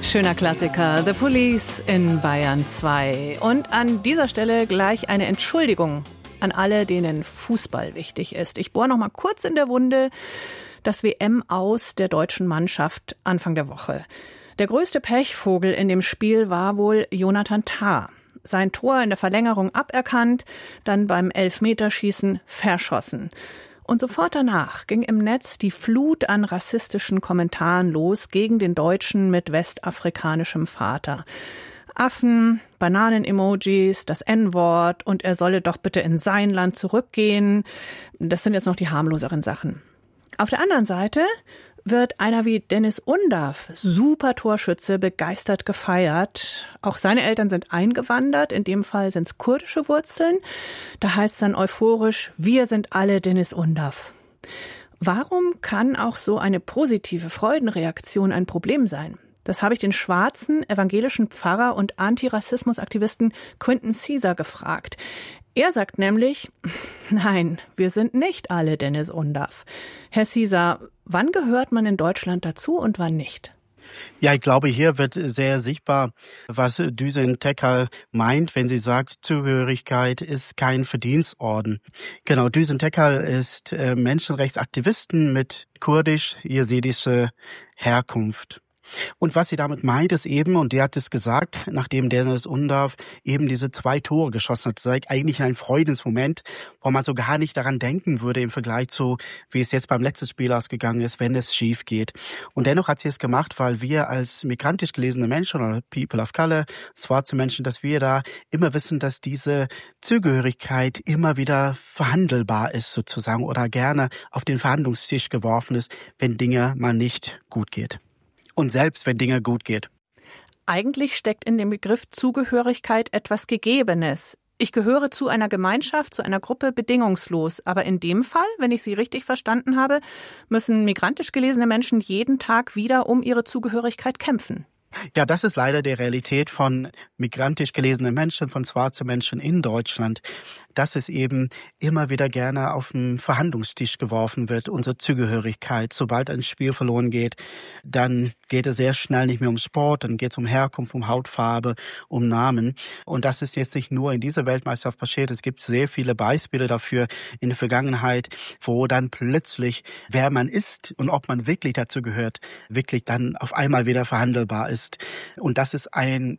Schöner Klassiker, The Police in Bayern 2. Und an dieser Stelle gleich eine Entschuldigung an alle, denen Fußball wichtig ist. Ich bohre noch mal kurz in der Wunde. Das WM-Aus der deutschen Mannschaft Anfang der Woche. Der größte Pechvogel in dem Spiel war wohl Jonathan Tah. Sein Tor in der Verlängerung aberkannt, dann beim Elfmeterschießen verschossen. Und sofort danach ging im Netz die Flut an rassistischen Kommentaren los gegen den Deutschen mit westafrikanischem Vater. Affen, Bananen-Emojis, das N-Wort und er solle doch bitte in sein Land zurückgehen. Das sind jetzt noch die harmloseren Sachen. Auf der anderen Seite wird einer wie Deniz Undav, super Torschütze, begeistert gefeiert. Auch seine Eltern sind eingewandert, in dem Fall sind es kurdische Wurzeln. Da heißt es dann euphorisch, wir sind alle Deniz Undav. Warum kann auch so eine positive Freudenreaktion ein Problem sein? Das habe ich den schwarzen evangelischen Pfarrer und Antirassismusaktivisten Quinton Caesar gefragt. Er sagt nämlich, nein, wir sind nicht alle Deniz Undav. Herr Caesar, wann gehört man in Deutschland dazu und wann nicht? Ja, ich glaube, hier wird sehr sichtbar, was Düsen Tekel meint, wenn sie sagt, Zugehörigkeit ist kein Verdienstorden. Genau, Düsen Tekel ist Menschenrechtsaktivisten mit kurdisch-jesidischer Herkunft. Und was sie damit meint, ist eben, und die hat es gesagt, nachdem Deniz Undav eben diese 2 Tore geschossen hat, sei eigentlich ein Freudensmoment, wo man so gar nicht daran denken würde im Vergleich zu, wie es jetzt beim letzten Spiel ausgegangen ist, wenn es schief geht. Und dennoch hat sie es gemacht, weil wir als migrantisch gelesene Menschen oder People of Color, schwarze Menschen, dass wir da immer wissen, dass diese Zugehörigkeit immer wieder verhandelbar ist sozusagen oder gerne auf den Verhandlungstisch geworfen ist, wenn Dinge mal nicht gut geht. Und selbst wenn Dinge gut geht. Eigentlich steckt in dem Begriff Zugehörigkeit etwas Gegebenes. Ich gehöre zu einer Gemeinschaft, zu einer Gruppe bedingungslos. Aber in dem Fall, wenn ich Sie richtig verstanden habe, müssen migrantisch gelesene Menschen jeden Tag wieder um ihre Zugehörigkeit kämpfen. Ja, das ist leider die Realität von migrantisch gelesenen Menschen, von schwarzen Menschen in Deutschland, dass es eben immer wieder gerne auf den Verhandlungstisch geworfen wird, unsere Zugehörigkeit. Sobald ein Spiel verloren geht, dann geht es sehr schnell nicht mehr um Sport, dann geht es um Herkunft, um Hautfarbe, um Namen. Und das ist jetzt nicht nur in dieser Weltmeisterschaft passiert. Es gibt sehr viele Beispiele dafür in der Vergangenheit, wo dann plötzlich, wer man ist und ob man wirklich dazu gehört, wirklich dann auf einmal wieder verhandelbar ist. Und das ist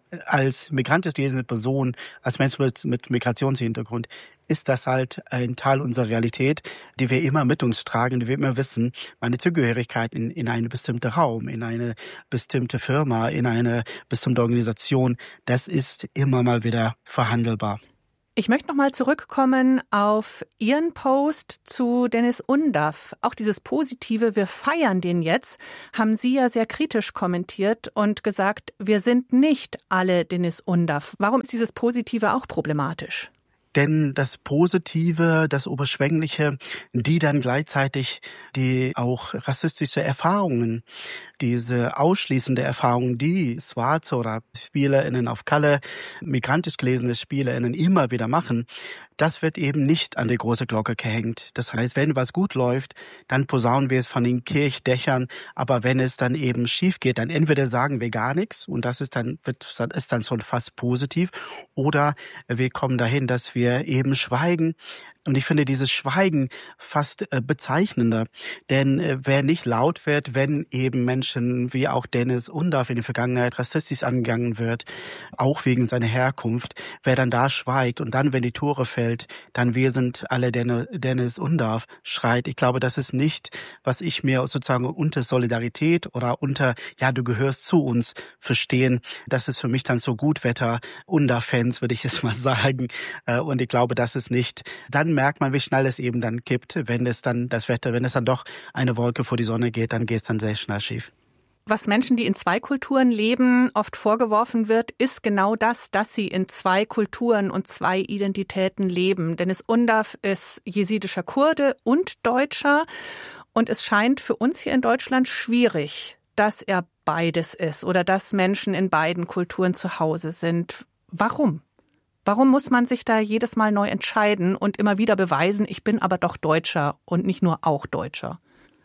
als migrantisch gelesene Person, als Mensch mit Migrationshintergrund, ist das halt ein Teil unserer Realität, die wir immer mit uns tragen, die wir immer wissen, meine Zugehörigkeit in einen bestimmten Raum, in eine bestimmte Firma, in eine bestimmte Organisation, das ist immer mal wieder verhandelbar. Ich möchte noch mal zurückkommen auf Ihren Post zu Deniz Undav. Auch dieses Positive, wir feiern den jetzt, haben Sie ja sehr kritisch kommentiert und gesagt, wir sind nicht alle Deniz Undav. Warum ist dieses Positive auch problematisch? Denn das Positive, das Überschwängliche, die dann gleichzeitig die auch rassistische Erfahrungen, diese ausschließende Erfahrungen, die Schwarze oder SpielerInnen auf Color, migrantisch gelesene SpielerInnen immer wieder machen, das wird eben nicht an die große Glocke gehängt. Das heißt, wenn was gut läuft, dann posaunen wir es von den Kirchdächern, aber wenn es dann eben schief geht, dann entweder sagen wir gar nichts und das ist dann schon fast positiv, oder wir kommen dahin, dass wir eben schweigen. Und ich finde dieses Schweigen fast bezeichnender, denn wer nicht laut wird, wenn eben Menschen wie auch Deniz Undav in der Vergangenheit rassistisch angegangen wird, auch wegen seiner Herkunft, wer dann da schweigt und dann, wenn die Tore fällt, dann wir sind alle Deniz Undav schreit. Ich glaube, das ist nicht, was ich mir sozusagen unter Solidarität oder unter, ja, du gehörst zu uns verstehen. Das ist für mich dann so Gutwetter-Undav-Fans, würde ich jetzt mal sagen. Und ich glaube, das ist nicht, dann merkt man, wie schnell es eben dann kippt, wenn es dann doch eine Wolke vor die Sonne geht, dann geht es dann sehr schnell schief. Was Menschen, die in 2 Kulturen leben, oft vorgeworfen wird, ist genau das, dass sie in 2 Kulturen und 2 Identitäten leben. Deniz Undav ist jesidischer Kurde und Deutscher und es scheint für uns hier in Deutschland schwierig, dass er beides ist oder dass Menschen in beiden Kulturen zu Hause sind. Warum? Warum muss man sich da jedes Mal neu entscheiden und immer wieder beweisen, ich bin aber doch Deutscher und nicht nur auch Deutscher?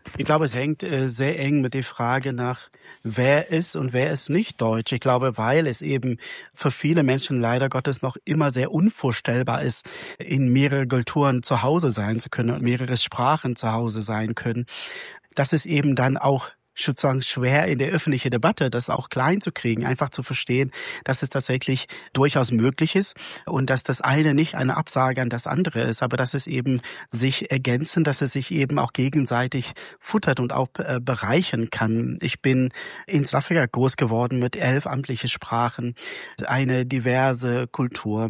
Ich glaube, es hängt sehr eng mit der Frage nach, wer ist und wer ist nicht Deutsch. Ich glaube, weil es eben für viele Menschen leider Gottes noch immer sehr unvorstellbar ist, in mehrere Kulturen zu Hause sein zu können und mehrere Sprachen zu Hause sein können. Das ist eben dann auch sozusagen schwer in der öffentlichen Debatte, das auch klein zu kriegen, einfach zu verstehen, dass es tatsächlich durchaus möglich ist und dass das eine nicht eine Absage an das andere ist, aber dass es eben sich ergänzen, dass es sich eben auch gegenseitig futtert und auch bereichern kann. Ich bin in Südafrika groß geworden mit 11 amtlichen Sprachen, eine diverse Kultur,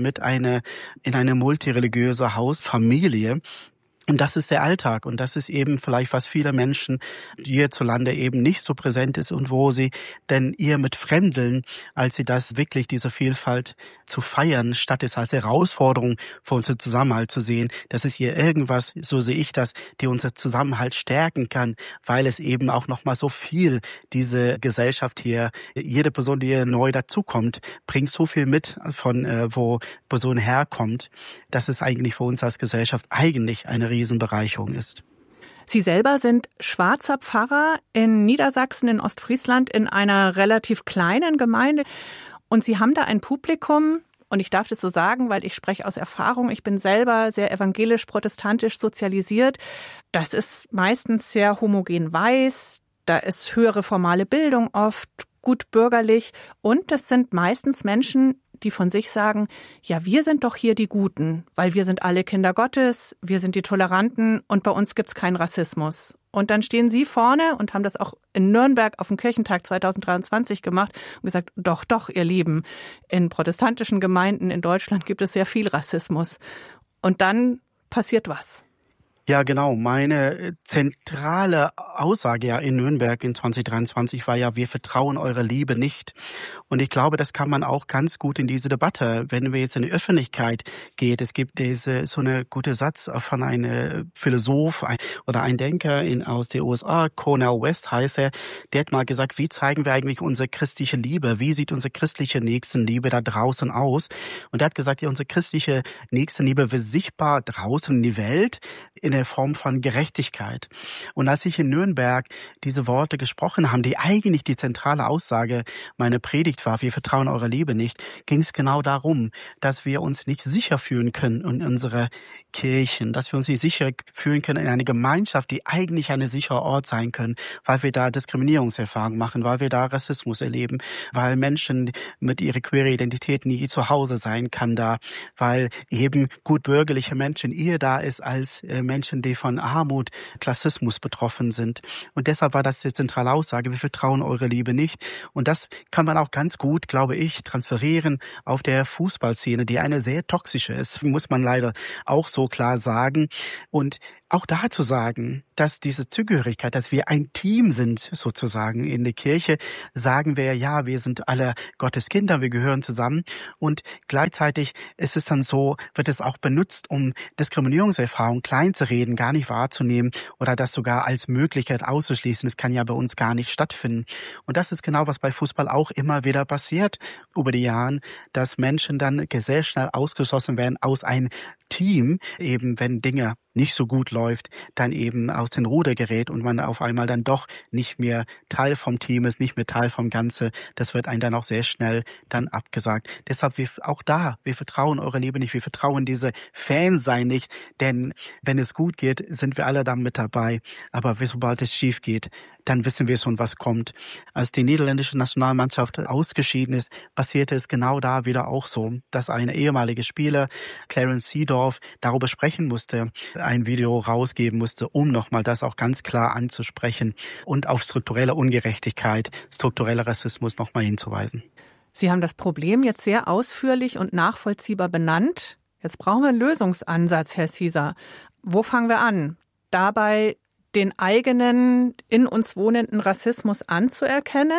in eine multireligiöse Hausfamilie. Und das ist der Alltag und das ist eben vielleicht, was viele Menschen hierzulande eben nicht so präsent ist und wo sie denn eher mit Fremdeln, als sie das wirklich, diese Vielfalt zu feiern, statt es als Herausforderung für unseren Zusammenhalt zu sehen. Das ist hier irgendwas, so sehe ich das, die unser Zusammenhalt stärken kann, weil es eben auch nochmal so viel, diese Gesellschaft hier, jede Person, die hier neu dazukommt, bringt so viel mit von, wo Person herkommt, dass es eigentlich für uns als Gesellschaft eigentlich eine Riesenbereicherung ist. Sie selber sind schwarzer Pfarrer in Niedersachsen, in Ostfriesland, in einer relativ kleinen Gemeinde. Und Sie haben da ein Publikum, und ich darf das so sagen, weil ich spreche aus Erfahrung, ich bin selber sehr evangelisch-protestantisch sozialisiert. Das ist meistens sehr homogen weiß, da ist höhere formale Bildung oft, gut bürgerlich. Und das sind meistens Menschen, die von sich sagen, ja, wir sind doch hier die Guten, weil wir sind alle Kinder Gottes, wir sind die Toleranten und bei uns gibt's keinen Rassismus. Und dann stehen Sie vorne und haben das auch in Nürnberg auf dem Kirchentag 2023 gemacht und gesagt, doch, ihr Lieben, in protestantischen Gemeinden in Deutschland gibt es sehr viel Rassismus. Und dann passiert was? Ja, genau. Meine zentrale Aussage ja in Nürnberg in 2023 war ja, wir vertrauen eurer Liebe nicht. Und ich glaube, das kann man auch ganz gut in diese Debatte, wenn wir jetzt in die Öffentlichkeit geht. Es gibt so eine gute Satz von einem Philosoph oder ein Denker aus den USA, Cornel West heißt er, der hat mal gesagt, wie zeigen wir eigentlich unsere christliche Liebe? Wie sieht unsere christliche Nächstenliebe da draußen aus? Und er hat gesagt, ja, unsere christliche Nächstenliebe wird sichtbar draußen in die Welt, in der Form von Gerechtigkeit. Und als ich in Nürnberg diese Worte gesprochen habe, die eigentlich die zentrale Aussage meiner Predigt war, wir vertrauen eurer Liebe nicht, ging es genau darum, dass wir uns nicht sicher fühlen können in unsere Kirchen, dass wir uns nicht sicher fühlen können in eine Gemeinschaft, die eigentlich ein sicherer Ort sein können, weil wir da Diskriminierungserfahrungen machen, weil wir da Rassismus erleben, weil Menschen mit ihrer queeren Identität nie zu Hause sein kann da, weil eben gut bürgerliche Menschen eher da ist als Menschen, die von Armut, Klassismus betroffen sind. Und deshalb war das die zentrale Aussage, wir vertrauen eure Liebe nicht. Und das kann man auch ganz gut, glaube ich, transferieren auf der Fußballszene, die eine sehr toxische ist, muss man leider auch so klar sagen. Und auch da zu sagen, dass diese Zugehörigkeit, dass wir ein Team sind, sozusagen in der Kirche, sagen wir, ja, wir sind alle Gottes Kinder, wir gehören zusammen. Und gleichzeitig ist es dann so, wird es auch benutzt, um Diskriminierungserfahrungen klein zu reden, gar nicht wahrzunehmen oder das sogar als Möglichkeit auszuschließen. Das kann ja bei uns gar nicht stattfinden. Und das ist genau, was bei Fußball auch immer wieder passiert über die Jahre, dass Menschen dann sehr schnell ausgeschlossen werden aus einem Team, eben wenn Dinge nicht so gut läuft, dann eben aus den Ruder gerät und man auf einmal dann doch nicht mehr Teil vom Team ist, nicht mehr Teil vom Ganze. Das wird einem dann auch sehr schnell dann abgesagt. Deshalb wir vertrauen eurer Liebe nicht, wir vertrauen diese Fans sein nicht, denn wenn es gut geht, sind wir alle dann mit dabei. Aber sobald es schief geht, dann wissen wir schon, was kommt. Als die niederländische Nationalmannschaft ausgeschieden ist, passierte es genau da wieder auch so, dass ein ehemaliger Spieler, Clarence Seedorf, darüber sprechen musste, ein Video rausgeben musste, um nochmal das auch ganz klar anzusprechen und auf strukturelle Ungerechtigkeit, struktureller Rassismus nochmal hinzuweisen. Sie haben das Problem jetzt sehr ausführlich und nachvollziehbar benannt. Jetzt brauchen wir einen Lösungsansatz, Herr Cesar. Wo fangen wir an? Dabei den eigenen, in uns wohnenden Rassismus anzuerkennen?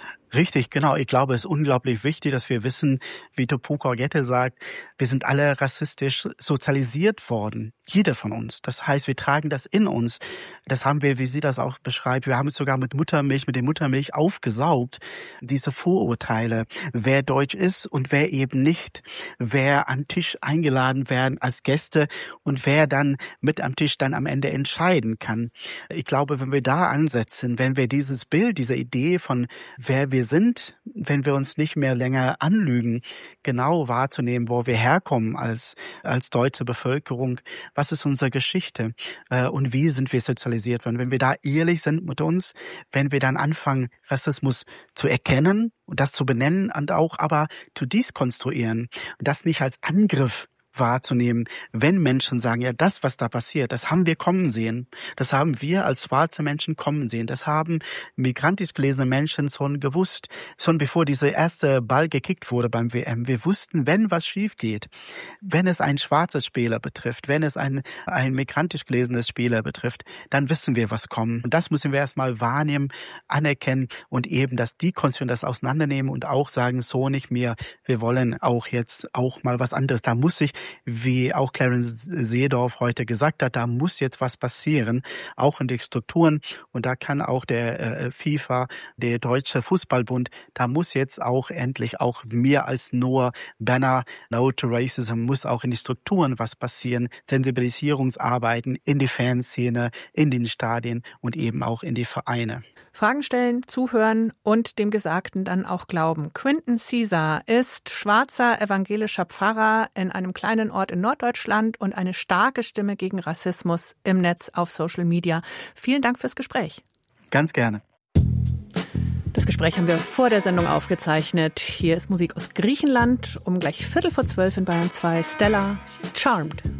Richtig, genau. Ich glaube, es ist unglaublich wichtig, dass wir wissen, wie Tupoka Ogette sagt, wir sind alle rassistisch sozialisiert worden. Jeder von uns. Das heißt, wir tragen das in uns. Das haben wir, wie sie das auch beschreibt, wir haben es sogar mit der Muttermilch aufgesaugt. Diese Vorurteile, wer deutsch ist und wer eben nicht, wer an Tisch eingeladen werden als Gäste und wer dann mit am Tisch dann am Ende entscheiden kann. Ich glaube, wenn wir da ansetzen, wenn wir dieses Bild, diese Idee von wer wir sind, wenn wir uns nicht mehr länger anlügen, genau wahrzunehmen, wo wir herkommen als deutsche Bevölkerung, was ist unsere Geschichte und wie sind wir sozialisiert worden. Wenn wir da ehrlich sind mit uns, wenn wir dann anfangen, Rassismus zu erkennen und das zu benennen und auch aber zu dekonstruieren und das nicht als Angriff wahrzunehmen, wenn Menschen sagen, ja, das, was da passiert, das haben wir kommen sehen. Das haben wir als schwarze Menschen kommen sehen. Das haben migrantisch gelesene Menschen schon gewusst, schon bevor dieser erste Ball gekickt wurde beim WM. Wir wussten, wenn was schief geht, wenn es einen schwarzen Spieler betrifft, wenn es ein migrantisch gelesenes Spieler betrifft, dann wissen wir, was kommt. Und das müssen wir erstmal wahrnehmen, anerkennen und eben das dekonstruieren, das auseinandernehmen und auch sagen, so nicht mehr. Wir wollen auch jetzt auch mal was anderes. Da muss sich, wie auch Clarence Seedorf heute gesagt hat, da muss jetzt was passieren, auch in den Strukturen. Und da kann auch der FIFA, der Deutsche Fußballbund, da muss jetzt auch endlich auch mehr als nur Banner, No to Racism, muss auch in die Strukturen was passieren. Sensibilisierungsarbeiten in die Fanszene, in den Stadien und eben auch in die Vereine. Fragen stellen, zuhören und dem Gesagten dann auch glauben. Quinton Caesar ist schwarzer evangelischer Pfarrer in einem kleinen Ort in Norddeutschland und eine starke Stimme gegen Rassismus im Netz auf Social Media. Vielen Dank fürs Gespräch. Ganz gerne. Das Gespräch haben wir vor der Sendung aufgezeichnet. Hier ist Musik aus Griechenland. Um gleich 11:45 in Bayern 2. Stella, Charmed.